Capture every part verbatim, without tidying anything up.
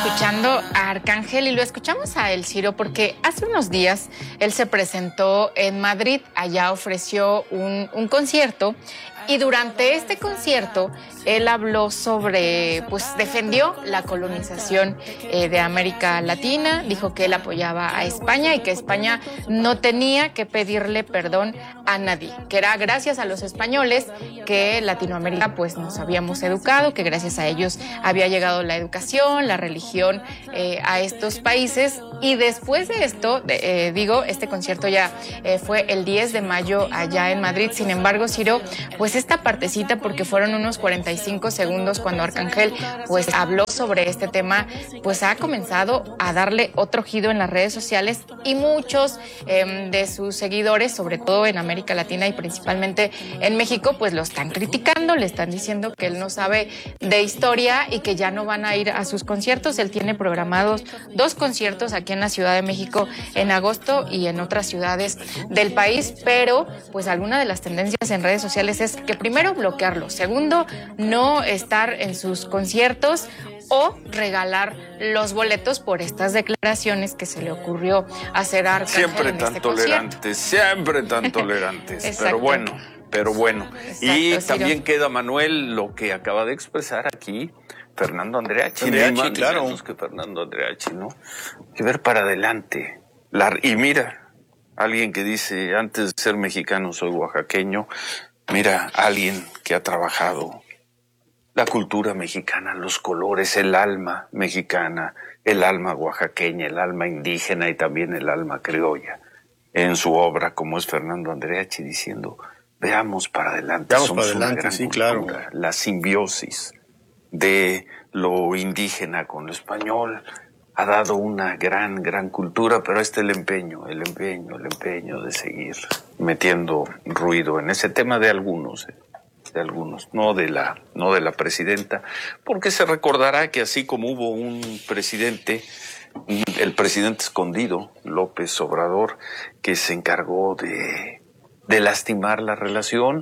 escuchando a Arcángel y lo escuchamos a El Ciro porque hace unos días él se presentó en Madrid, allá ofreció un, un concierto y durante este concierto él habló sobre, pues defendió la colonización eh, de América Latina, dijo que él apoyaba a España y que España no tenía que pedirle perdón a nadie, que era gracias a los españoles que Latinoamérica pues nos habíamos educado, que gracias a ellos había llegado la educación, la religión eh, a estos países. Y después de esto, de, eh, digo, este concierto ya eh, fue el diez de mayo allá en Madrid. Sin embargo, Ciro, pues esta partecita, porque fueron unos cuarenta y cinco segundos cuando Arcángel pues habló sobre este tema, pues ha comenzado a darle otro giro en las redes sociales y muchos eh, de sus seguidores, sobre todo en América Latina y principalmente en México, pues lo están criticando, le están diciendo que él no sabe de historia y que ya no van a ir a sus conciertos. Él tiene programados dos conciertos aquí en la Ciudad de México en agosto y en otras ciudades del país, pero pues alguna de las tendencias en redes sociales es que primero bloquearlo, segundo no estar en sus conciertos o regalar los boletos por estas declaraciones que se le ocurrió hacer a Arcángel. Siempre en tan este tolerantes, siempre tan tolerantes, pero bueno, pero bueno. Exacto, y Ciro. también queda, Manuel, lo que acaba de expresar aquí Fernando Andreachi. Andreachi, claro. Menos que Fernando Andreachi, ¿no? Hay que ver para adelante. La, y mira, alguien que dice, antes de ser mexicano soy oaxaqueño, mira, alguien que ha trabajado la cultura mexicana, los colores, el alma mexicana, el alma oaxaqueña, el alma indígena y también el alma criolla en su obra, como es Fernando Andreachi, diciendo, veamos para adelante. Veamos somos para adelante, una gran sí, cultura, claro. La simbiosis de lo indígena con lo español ha dado una gran, gran cultura, pero este el empeño, el empeño, el empeño de seguir metiendo ruido en ese tema de algunos, de algunos, no de la, no de la presidenta, porque se recordará que así como hubo un presidente, el presidente escondido, López Obrador, que se encargó de, de lastimar la relación,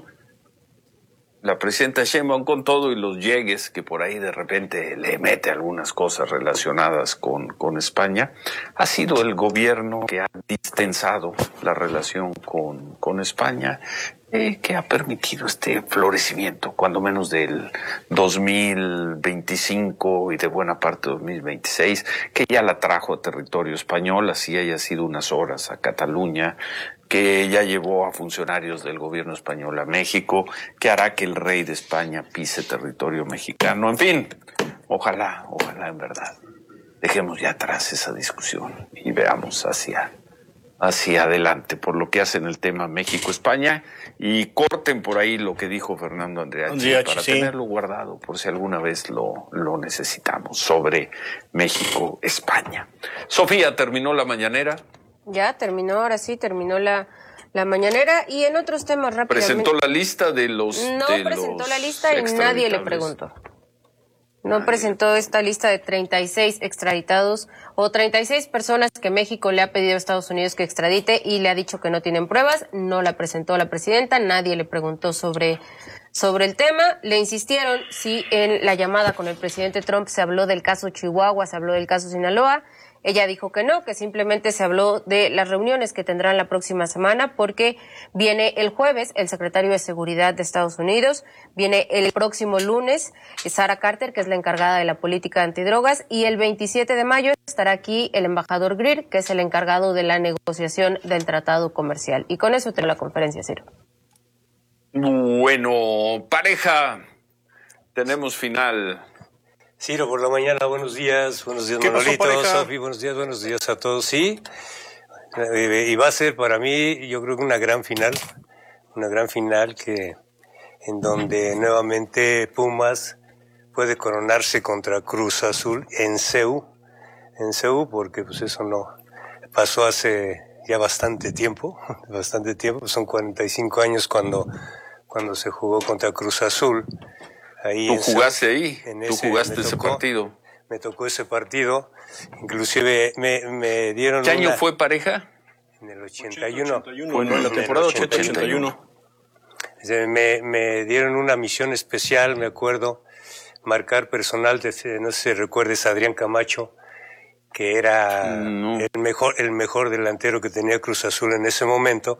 la presidenta Sheinbaum con todo y los llegues que por ahí de repente le mete algunas cosas relacionadas con, con España, ha sido el gobierno que ha distensado la relación con, con España, eh, que ha permitido este florecimiento, cuando menos del dos mil veinticinco y de buena parte de dos mil veintiséis, que ya la trajo a territorio español, así haya sido unas horas a Cataluña, que ya llevó a funcionarios del gobierno español a México, que hará que el rey de España pise territorio mexicano. En fin, ojalá, ojalá en verdad dejemos ya atrás esa discusión y veamos hacia, hacia adelante por lo que hace en el tema México-España y corten por ahí lo que dijo Fernando Andreachi, Andreachi para sí. tenerlo guardado por si alguna vez lo, lo necesitamos sobre México-España. Sofía, ¿terminó la mañanera? Ya terminó, ahora sí, terminó la, la mañanera. Y en otros temas rápidamente. ¿Presentó la lista de los No de presentó los la lista y nadie le preguntó. No nadie. presentó esta lista de treinta y seis extraditados o treinta y seis personas que México le ha pedido a Estados Unidos que extradite y le ha dicho que no tienen pruebas. No la presentó la presidenta, nadie le preguntó sobre, sobre el tema. Le insistieron si en la llamada con el presidente Trump se habló del caso Chihuahua, se habló del caso Sinaloa. Ella dijo que no, que simplemente se habló de las reuniones que tendrán la próxima semana porque viene el jueves el secretario de Seguridad de Estados Unidos, viene el próximo lunes Sarah Carter, que es la encargada de la política antidrogas, y el veintisiete de mayo estará aquí el embajador Greer, que es el encargado de la negociación del tratado comercial. Y con eso tengo la conferencia, Ciro. Bueno, pareja, tenemos final. Ciro, por la mañana, buenos días, buenos días Manolito, Sofi, buenos días, buenos días a todos. Sí, y va a ser para mí, yo creo que una gran final, una gran final que en donde nuevamente Pumas puede coronarse contra Cruz Azul en C E U, en C E U, porque pues eso no pasó hace ya bastante tiempo, bastante tiempo, son cuarenta y cinco años cuando, cuando se jugó contra Cruz Azul. Ahí Tú jugaste ese, ahí, en tú ese, jugaste tocó, ese partido. Me tocó ese partido, inclusive me, me dieron ¿Qué año una, fue, pareja? En el ochenta y uno. Fue en la temporada ochenta ochenta y uno. Me, me dieron una misión especial, me acuerdo, marcar personal, de, no sé si recuerdes a Adrián Camacho, que era no. el mejor el mejor delantero que tenía Cruz Azul en ese momento,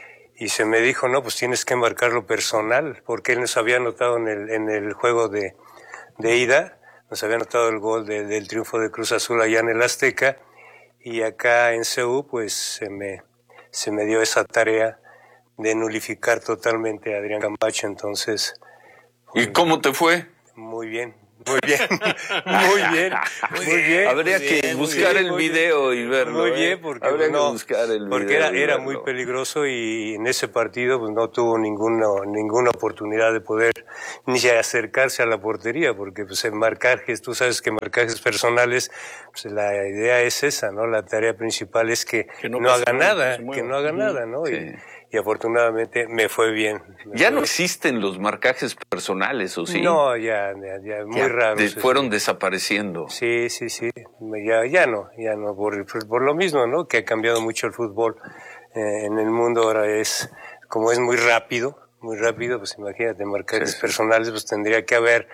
y se me dijo, no, pues tienes que marcarlo personal, porque él nos había anotado en el, en el juego de, de ida, nos había anotado el gol de, del triunfo de Cruz Azul allá en el Azteca, y acá en C U pues se me, se me dio esa tarea de nulificar totalmente a Adrián Camacho. Entonces... ¿Y cómo te fue? Muy bien, muy bien, muy bien, muy bien. Habría muy que bien, buscar bien, el video bien, y verlo. Muy ¿eh? bien, porque, Habría no, que buscar el porque video era, era muy peligroso, y en ese partido pues no tuvo ninguna, ninguna oportunidad de poder ni acercarse a la portería, porque pues en marcajes, tú sabes que en marcajes personales, pues la idea es esa, ¿no? La tarea principal es que, que no, no haga nada, que, que no haga uh-huh. nada, ¿no? Sí. Y, y afortunadamente me fue bien. Me ya fue no bien. Existen los marcajes personales, ¿o sí? No, ya, ya, ya muy ya raros. De, fueron desapareciendo. Sí, sí, sí, ya, ya no, ya no, por, por lo mismo, ¿no? Que ha cambiado mucho el fútbol eh, en el mundo ahora, es, como es muy rápido, muy rápido, pues imagínate, marcajes sí, sí. personales, pues tendría que haber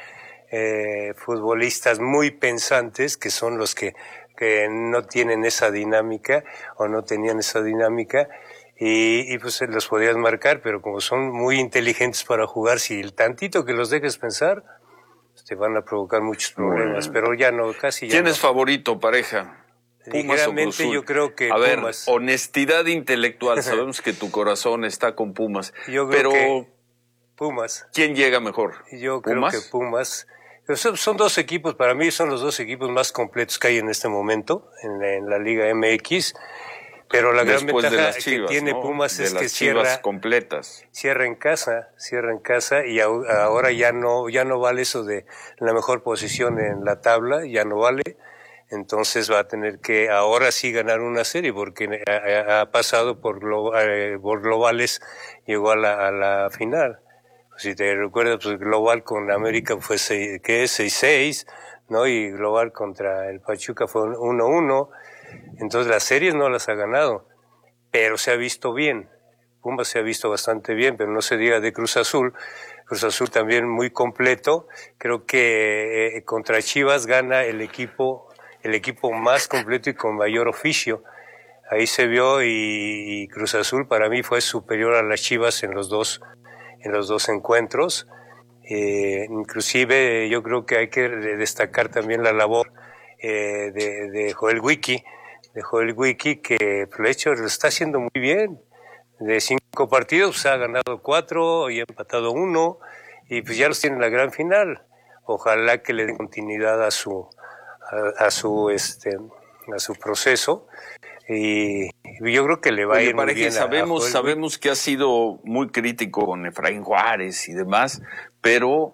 eh, futbolistas muy pensantes, que son los que, que no tienen esa dinámica, o no tenían esa dinámica, Y, y pues los podías marcar, pero como son muy inteligentes para jugar, si el tantito que los dejes pensar, pues te van a provocar muchos problemas, bueno. Pero ya no, casi ya ¿Quién no. es favorito, pareja? ¿Pumas o Cruz Azul? Yo creo que a Pumas. ver, honestidad intelectual, sabemos que tu corazón está con Pumas, yo creo pero que Pumas. ¿Quién llega mejor? Yo creo ¿Pumas? que Pumas. Son, son dos equipos, para mí son los dos equipos más completos que hay en este momento, en la, en la Liga M X. Pero la gran Después ventaja de las Chivas, que tiene ¿no? Pumas de es las que Chivas cierra completas. Cierra en casa, cierra en casa, y ahora ya no ya no vale eso de la mejor posición en la tabla, ya no vale. Entonces va a tener que ahora sí ganar una serie, porque ha, ha pasado por, glo, eh, por globales, llegó a la, a la final. Si te recuerdas, pues global con América fue seis, ¿qué es? seis seis, ¿no? Y global contra el Pachuca fue uno uno. Entonces las series no las ha ganado, pero se ha visto bien. Pumas se ha visto bastante bien, pero no se diga de Cruz Azul. Cruz Azul también muy completo. Creo que eh, contra Chivas gana el equipo, el equipo más completo y con mayor oficio. Ahí se vio, y, y Cruz Azul para mí fue superior a las Chivas en los dos, en los dos encuentros. Eh, inclusive yo creo que hay que destacar también la labor eh, de, de Joel Wiki, de Joel Wiki, que por el hecho lo está haciendo muy bien. De cinco partidos pues, ha ganado cuatro y ha empatado uno, y pues ya los tiene en la gran final. Ojalá que le den continuidad a su a, a su este a su proceso, y, y yo creo que le va Oye, a ir muy bien. Sabemos, a, a sabemos que ha sido muy crítico con Efraín Juárez y demás, pero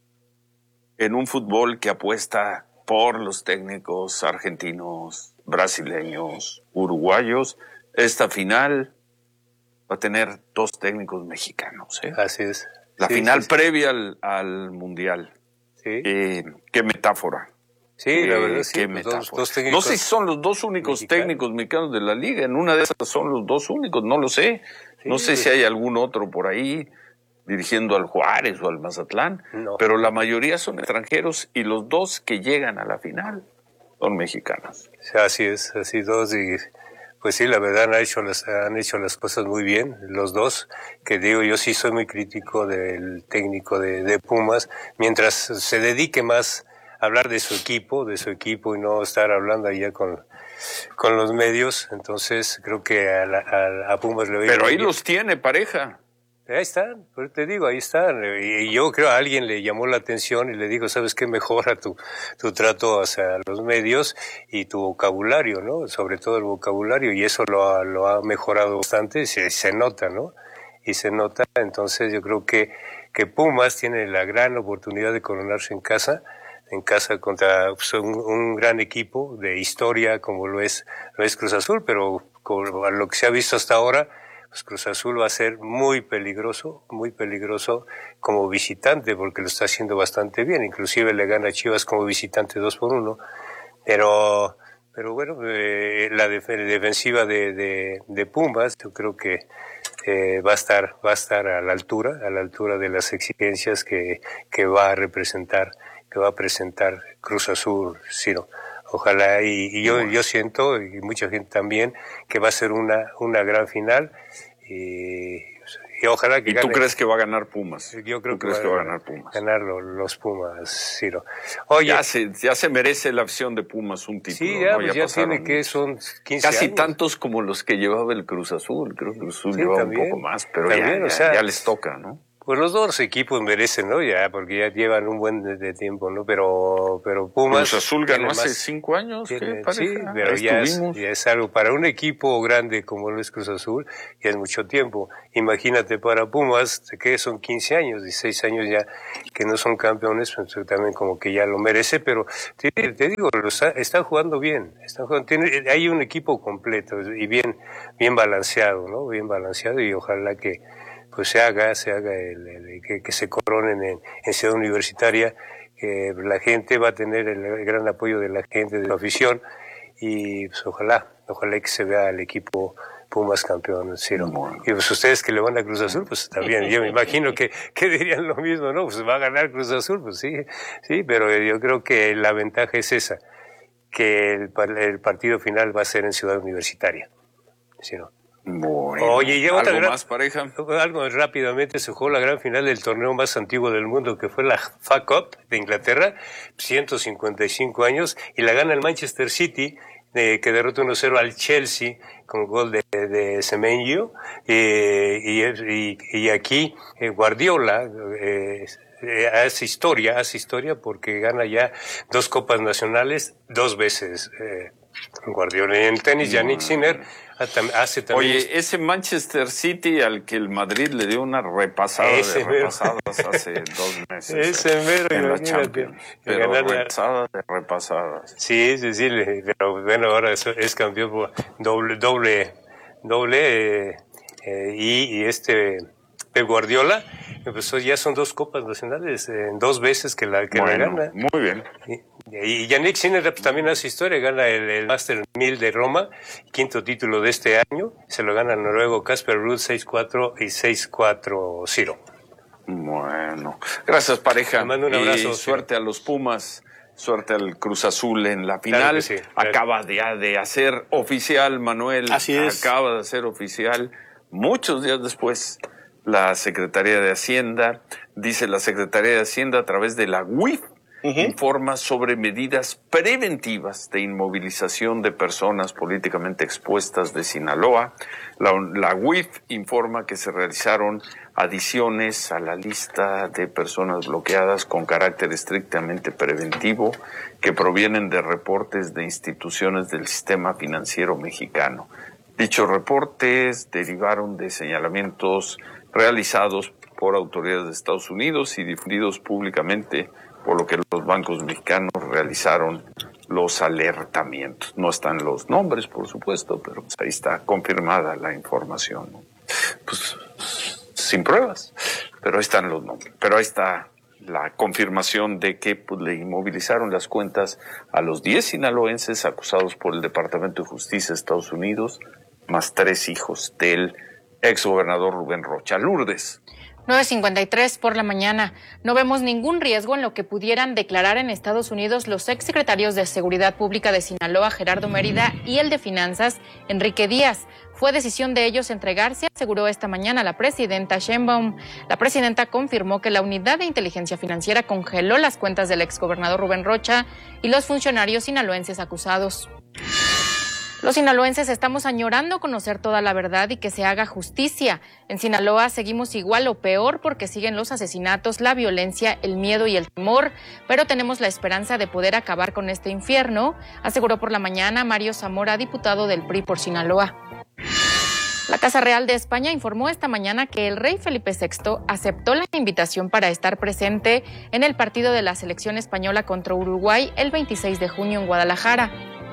en un fútbol que apuesta por los técnicos argentinos, brasileños, uruguayos, esta final va a tener dos técnicos mexicanos. ¿eh? Así es. La sí, final sí, previa al, al Mundial. Sí. Eh, qué metáfora. Sí, eh, la verdad sí. Qué pues metáfora. Dos, dos no sé si son los dos únicos mexicanos. técnicos mexicanos de la liga. En una de esas son los dos únicos, no lo sé. Sí, no sé pues, si hay algún otro por ahí dirigiendo al Juárez o al Mazatlán. No. Pero la mayoría son extranjeros, y los dos que llegan a la final son mexicanos. Así es, así dos, y pues sí, la verdad han hecho las, han hecho las cosas muy bien, los dos, que digo, yo sí soy muy crítico del técnico de, de Pumas, mientras se dedique más a hablar de su equipo, de su equipo, y no estar hablando allá con, con los medios. Entonces creo que a, la, a, a Pumas le va a ir Pero ahí bien. los tiene, pareja. Ahí están, pues te digo, ahí están. Y yo creo a alguien le llamó la atención y le dijo, ¿sabes qué? Mejora tu, tu trato hacia los medios y tu vocabulario, ¿no? Sobre todo el vocabulario, y eso lo ha, lo ha mejorado bastante, se, se nota, ¿no? Y se nota, entonces yo creo que, que Pumas tiene la gran oportunidad de coronarse en casa, en casa contra pues, un, un gran equipo de historia como lo es, lo es Cruz Azul, pero con lo que se ha visto hasta ahora, pues Cruz Azul va a ser muy peligroso, muy peligroso como visitante, porque lo está haciendo bastante bien. Inclusive le gana a Chivas como visitante dos por uno. Pero, pero bueno, eh, la def defensiva de, de, de Pumas, yo creo que eh, va a estar, va a estar a la altura, a la altura de las exigencias que, que va a representar, que que va a presentar Cruz Azul, Ciro. Ojalá, y, y yo, yo siento, y mucha gente también, que va a ser una, una gran final. Y, y ojalá que ¿Y gane. tú crees que va a ganar Pumas? Yo creo ¿Tú que crees va que va a ganar Pumas? Ganar los, los Pumas, Ciro. Oye, ya se, ya se merece la afición de Pumas un título. Sí, ya, ¿no? pues ya, ya tiene que son quince casi años. tantos como los que llevaba el Cruz Azul. Creo que el Cruz Azul Sí, llevaba también, un poco más, pero también, ya, o ya, sea, ya les toca, ¿no? Pues los dos equipos merecen, ¿no? Ya, porque ya llevan un buen de, de tiempo, ¿no? Pero, pero Pumas... Cruz Azul ganó más, hace cinco años, tiene, ¿qué sí, pero ya es, ya es algo para un equipo grande como lo es Cruz Azul, ya es mucho tiempo. Imagínate para Pumas, que son quince años, dieciséis años ya que no son campeones, pues también como que ya lo merece, pero te, te digo, lo está, están jugando bien, están jugando, tiene, hay un equipo completo y bien, bien balanceado, ¿no? Bien balanceado y ojalá que pues se haga, se haga el, el, que, que se coronen en, en Ciudad Universitaria, que la gente va a tener el, el gran apoyo de la gente, de la afición, y pues ojalá, ojalá que se vea el equipo Pumas campeón, Ciro. Bueno. Y pues ustedes que le van a Cruz Azul, pues también, yo me imagino que, que dirían lo mismo, ¿no? Pues va a ganar Cruz Azul, pues sí, sí, pero yo creo que la ventaja es esa, que el, el partido final va a ser en Ciudad Universitaria, Ciro. Bueno, Oye, y otra ¿algo gran, más, pareja? Algo rápidamente, se jugó la gran final del torneo más antiguo del mundo, que fue la F A Cup de Inglaterra, ciento cincuenta y cinco años, y la gana el Manchester City, eh, que derrota uno cero al Chelsea con gol de, de Semenyo, eh, y, y, y aquí eh, Guardiola eh, eh, hace historia, hace historia porque gana ya dos copas nacionales dos veces. Eh, Guardiola. Y en el tenis, Yannick Sinner hace también... Oye, ese Manchester City al que el Madrid le dio una repasada ese de repasadas hace dos meses. Ese mero, en la Champions. Pero repasada de repasadas. Sí, sí, sí, pero bueno, ahora es, es campeón por doble, doble, doble, eh, eh, y, y este... de Guardiola, pues ya son dos copas nacionales, eh, dos veces que la que bueno, la gana. Muy bien. Y, y Yannick Sinner pues, también hace historia, gana el, el Master mil de Roma, quinto título de este año, se lo gana el noruego Casper Ruud seis cuatro y seis cuatro Ciro. Bueno, gracias pareja. Te mando un abrazo. Y suerte Ciro. A los Pumas. Suerte al Cruz Azul en la final. Claro sí, claro. Acaba de, de hacer oficial, Manuel. Así es. Acaba de hacer oficial, muchos días después, la Secretaría de Hacienda. Dice la Secretaría de Hacienda a través de la U I F, uh-huh. informa sobre medidas preventivas de inmovilización de personas políticamente expuestas de Sinaloa. La, la U I F informa que se realizaron adiciones a la lista de personas bloqueadas con carácter estrictamente preventivo que provienen de reportes de instituciones del sistema financiero mexicano. Dichos reportes derivaron de señalamientos realizados por autoridades de Estados Unidos y difundidos públicamente, por lo que los bancos mexicanos realizaron los alertamientos. No están los nombres, por supuesto, pero pues ahí está confirmada la información. Pues sin pruebas, pero ahí están los nombres. Pero ahí está la confirmación de que pues, le inmovilizaron las cuentas a los diez sinaloenses acusados por el Departamento de Justicia de Estados Unidos, más tres hijos del exgobernador Rubén Rocha. Lourdes. nueve cincuenta y tres por la mañana. No vemos ningún riesgo en lo que pudieran declarar en Estados Unidos los exsecretarios de Seguridad Pública de Sinaloa, Gerardo Mérida, y el de Finanzas, Enrique Díaz. Fue decisión de ellos entregarse, aseguró esta mañana la presidenta Sheinbaum. La presidenta confirmó que la Unidad de Inteligencia Financiera congeló las cuentas del exgobernador Rubén Rocha y los funcionarios sinaloenses acusados. Los sinaloenses estamos añorando conocer toda la verdad y que se haga justicia. En Sinaloa seguimos igual o peor porque siguen los asesinatos, la violencia, el miedo y el temor, pero tenemos la esperanza de poder acabar con este infierno, aseguró por la mañana Mario Zamora, diputado del P R I por Sinaloa. La Casa Real de España informó esta mañana que el rey Felipe sexto aceptó la invitación para estar presente en el partido de la selección española contra Uruguay el veintiséis de junio en Guadalajara.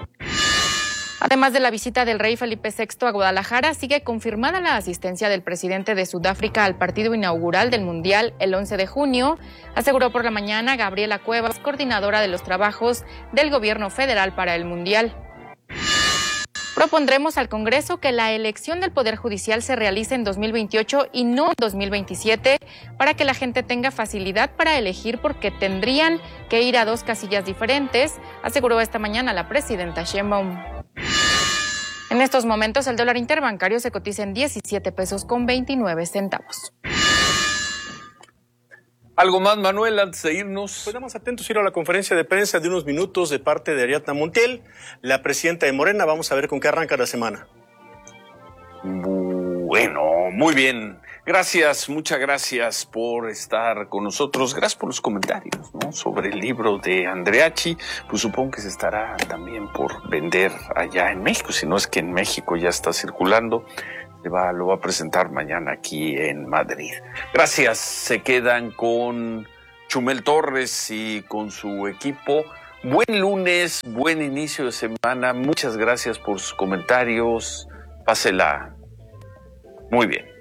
Además de la visita del rey Felipe sexto a Guadalajara, sigue confirmada la asistencia del presidente de Sudáfrica al partido inaugural del Mundial el once de junio, aseguró por la mañana Gabriela Cuevas, coordinadora de los trabajos del gobierno federal para el Mundial. Propondremos al Congreso que la elección del Poder Judicial se realice en dos mil veintiocho y no en dos mil veintisiete para que la gente tenga facilidad para elegir porque tendrían que ir a dos casillas diferentes, aseguró esta mañana la presidenta Sheinbaum. En estos momentos el dólar interbancario se cotiza en diecisiete pesos con veintinueve centavos. ¿Algo más, Manuel, antes de irnos? Pues estamos atentos a ir a la conferencia de prensa de unos minutos de parte de Ariadna Montiel, la presidenta de Morena. Vamos a ver con qué arranca la semana. Bueno, muy bien. Gracias, muchas gracias por estar con nosotros. Gracias por los comentarios, ¿no? Sobre el libro de Andreacchi. Pues supongo que se estará también por vender allá en México, si no es que en México ya está circulando. Se va, lo va a presentar mañana aquí en Madrid. Gracias, se quedan con Chumel Torres y con su equipo. Buen lunes, buen inicio de semana. Muchas gracias por sus comentarios. Pásela muy bien.